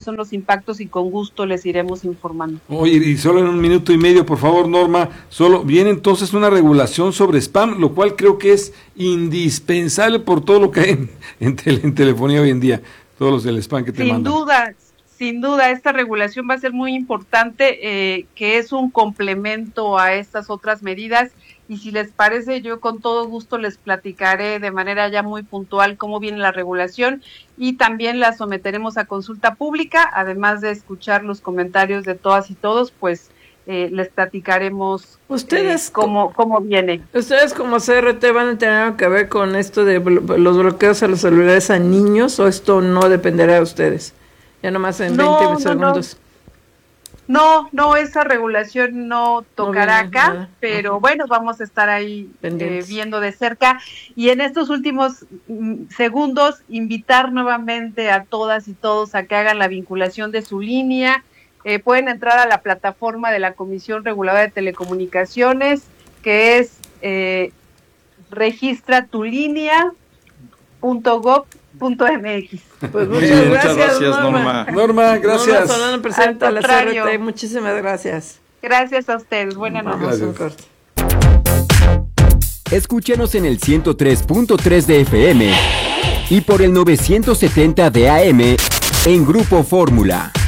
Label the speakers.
Speaker 1: son los impactos y con gusto les iremos informando.
Speaker 2: Oye, y solo en 1 minuto y medio, por favor, Norma, solo viene entonces una regulación sobre spam, lo cual creo que es indispensable por todo lo que hay en telefonía hoy en día, todos los del spam que te mandan.
Speaker 1: Sin duda, esta regulación va a ser muy importante, que es un complemento a estas otras medidas, y si les parece, yo con todo gusto les platicaré de manera ya muy puntual cómo viene la regulación, y también la someteremos a consulta pública, además de escuchar los comentarios de todas y todos, pues les platicaremos cómo viene.
Speaker 3: ¿Ustedes como CRT van a tener algo que ver con esto de los bloqueos a los celulares a niños, o esto no dependerá de ustedes? Ya nomás en 20 segundos.
Speaker 1: No, esa regulación no tocará acá, nada. Pero bueno, vamos a estar ahí viendo de cerca. Y en estos últimos segundos, invitar nuevamente a todas y todos a que hagan la vinculación de su línea. Pueden entrar a la plataforma de la Comisión Reguladora de Telecomunicaciones, que es registratulinea.gov.mx.
Speaker 3: Pues muchas gracias, Norma.
Speaker 2: Norma, gracias.
Speaker 3: Norma Solano, presidenta de la CRT, muchísimas gracias.
Speaker 1: Gracias a ustedes, buenas noches.
Speaker 4: Escúchenos en el 103.3 de FM y por el 970 de AM en Grupo Fórmula.